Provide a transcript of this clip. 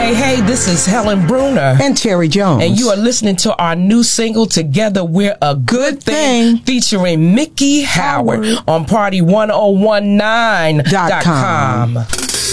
Hey, this is Helen Bruner. And Terry Jones. And you are listening to our new single, Together We're a Good Thing, featuring Mickey Howard on Party1019.com.